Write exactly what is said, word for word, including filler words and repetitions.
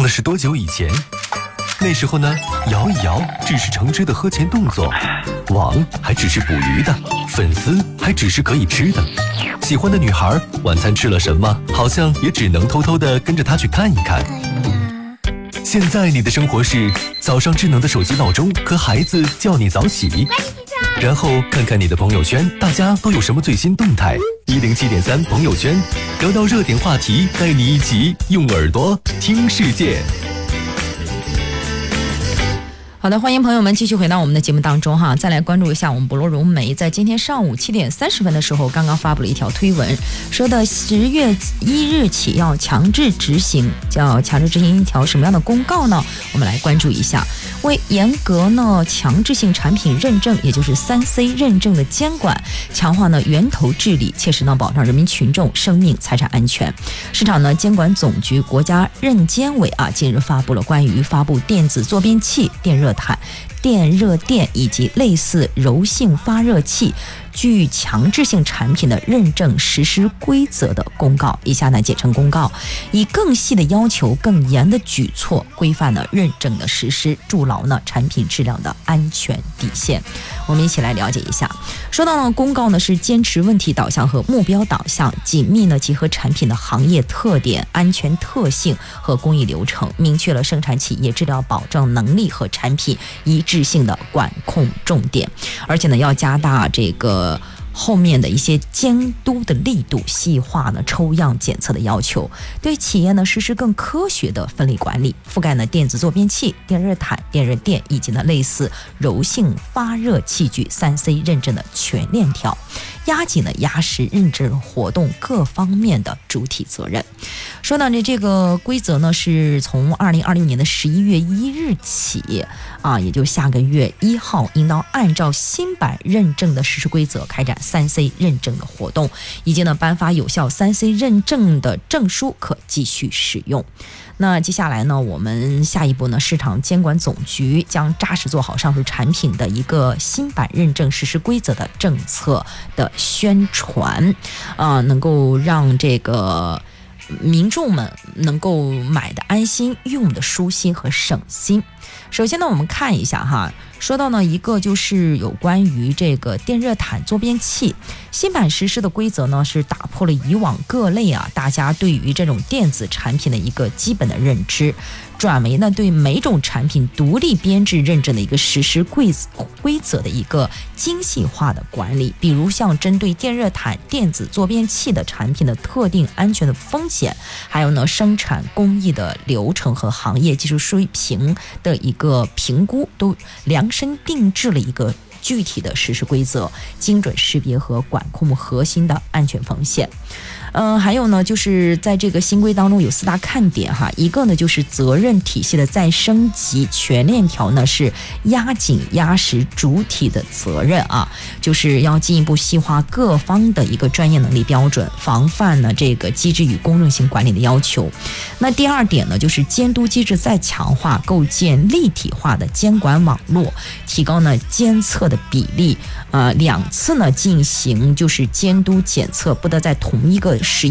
了是多久以前？那时候呢，摇一摇只是橙汁的喝前动作，网还只是捕鱼的，粉丝还只是可以吃的。喜欢的女孩晚餐吃了什么，好像也只能偷偷的跟着她去看一看。现在你的生活是早上智能的手机闹钟和孩子叫你早起，然后看看你的朋友圈，大家都有什么最新动态。一零七点三朋友圈，聊到热点话题，带你一起用耳朵听世界。 好的，欢迎朋友们继续回到我们的节目当中哈，再来关注一下我们博罗融媒在今天上午七点三十分的时候刚刚发布了一条推文，说的十月一日起要强制执行，叫强制执行一条什么样的公告呢？我们来关注一下。为严格呢强制性产品认证，也就是三 C 认证的监管，强化呢源头治理，切实呢保障人民群众生命财产安全。市场呢监管总局国家认监委啊近日发布了关于发布电子坐便器、电热毯、电热垫以及类似柔性发热器具强制性产品的认证实施规则的公告，以下呢简称公告，以更细的要求、更严的举措规范了认证的实施，筑牢呢产品质量的安全底线。我们一起来了解一下。说到呢公告呢是坚持问题导向和目标导向，紧密呢结合产品的行业特点、安全特性和工艺流程，明确了生产企业质量保证能力和产品一致性的管控重点，而且呢要加大这个后面的一些监督的力度，细化呢抽样检测的要求，对企业呢实施更科学的分类管理，覆盖呢电子坐便器、电热毯、电热垫以及呢类似柔性发热器具三 C 认证的全链条，压紧呢压实认证活动各方面的主体责任。说到呢这个规则呢是从二零二六年的十一月一日起啊，也就下个月一号，应当按照新版认证的实施规则开展三 C 认证的活动，以及呢颁发有效三 C 认证的证书，可继续使用。那接下来呢，我们下一步呢，市场监管总局将扎实做好上述产品的一个新版认证实施规则的政策的宣传，啊、呃，能够让这个民众们能够买的安心，用的舒心和省心。首先呢，我们看一下哈，说到呢一个就是有关于这个电热毯坐便器新版实施的规则呢，是打破了以往各类啊大家对于这种电子产品的一个基本的认知，转为呢对每种产品独立编制认证的一个实施规规则的一个精细化的管理。比如像针对电热毯、电子坐便器的产品的特定安全的风险，还有呢生产工艺的流程和行业技术水平的一个评估，都量身定制了一个具体的实施规则，精准识别和管控核心的安全风险。嗯、呃，还有呢，就是在这个新规当中有四大看点哈，一个呢就是责任体系的再升级，全链条呢是压紧压实主体的责任啊，就是要进一步细化各方的一个专业能力标准，防范呢这个机制与公正性管理的要求。那第二点呢，就是监督机制再强化，构建立体化的监管网络，提高呢监测的比例，呃，两次呢进行就是监督检测，不得在同一个使